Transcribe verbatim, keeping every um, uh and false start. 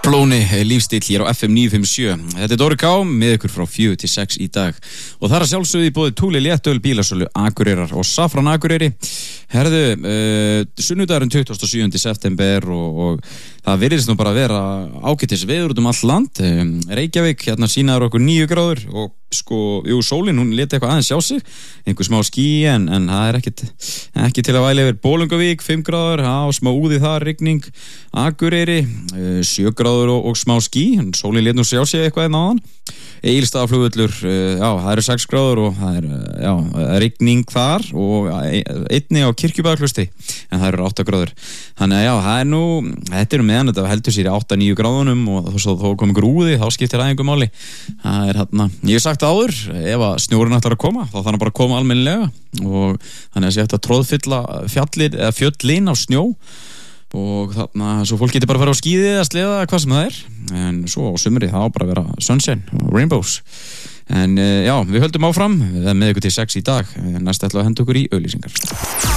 Blóni lífstíll hér á F M níu fimm sjö. Þetta er Dóri K með ykkur frá fjögur til sex í dag. Og það er að sjálfsögðu í boði Túli léttöl, bílasölu Akureyrar og Safran Akureyri. Herðu, uh, sunnudagurinn tuttugasta og sjöunda september og, og það virðist nú bara að vera ágætis veður út um allt land. Um, Reykjavík, hérna sýnaður okkur níu gráður og sko, jú, sólin, hún leti eitthvað aðeins sjá sig, einhver smá ský en, en það er ekkit, ekki til að væla yfir. Bolungavík, fimm gráður, á smá úði þar, rigning. Akureyri, uh, sjö gráður og, og smá ský, en sólin leti nú sjá sig eitthvað en áðan. Egilsstaðaflugvöllur, uh, já, það eru sex gráður og það er, uh, já, rigning þar og einni á Kirkjubæðarklaustri, en það eru átta gráður. Þannig að já, það er nú, þetta er nú meðan þetta heldur sér í átta til níu gráðunum og þó, þó kom ykkur úði, þá skiptir það einhver máli. Það er hérna, ég hef sagt áður, ef að snjórinn ætlar að koma, þá þarf hann bara að koma almennilega og þannig að sé eftir að tróðfylla fjallir, eða fjöllin á snjó og þarna, svo fólk getur bara að fara á skíði eða sleða, hvað sem það er, en svo á sumri þá bara að vera sunshine og rainbows. En já, við höldum áfram, við erum með ykkur til sex í dag, næst ætla að henda okkur í auglýsingar.